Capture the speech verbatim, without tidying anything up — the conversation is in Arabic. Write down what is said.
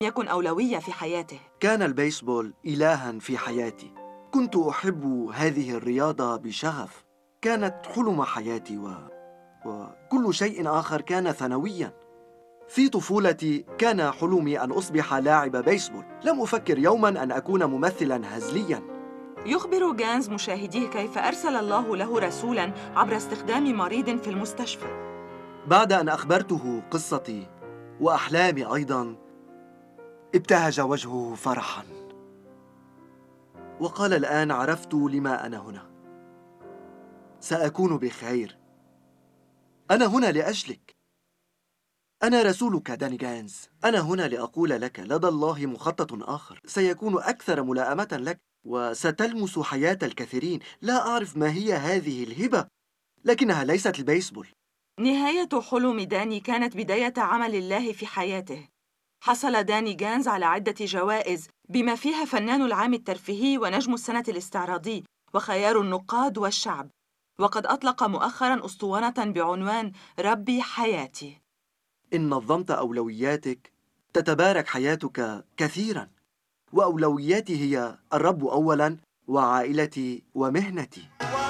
يكن أولوية في حياته. كان البيسبول إلهاً في حياتي. كنت أحب هذه الرياضة بشغف. كانت حلم حياتي و... وكل شيء آخر كان ثانوياً. في طفولتي كان حلمي أن أصبح لاعب بيسبول. لم أفكر يوماً أن أكون ممثلاً هزلياً. يخبر جانز مشاهديه كيف أرسل الله له رسولاً عبر استخدام مريض في المستشفى. بعد أن أخبرته قصتي وأحلامي أيضاً، ابتهج وجهه فرحاً وقال: الآن عرفت لما أنا هنا. سأكون بخير. أنا هنا لأجلك. أنا رسولك داني جانز. أنا هنا لأقول لك لدى الله مخطط آخر سيكون أكثر ملائمة لك، وستلمس حياة الكثيرين. لا أعرف ما هي هذه الهبة، لكنها ليست البيسبول. نهاية حلم داني كانت بداية عمل الله في حياته. حصل داني جانز على عدة جوائز، بما فيها فنان العام الترفيهي ونجم السنة الاستعراضي وخيار النقاد والشعب. وقد أطلق مؤخراً أسطوانة بعنوان ربي حياتي. إن نظمت أولوياتك تتبارك حياتك كثيراً، وأولوياتي هي الرب أولاً، وعائلتي، ومهنتي.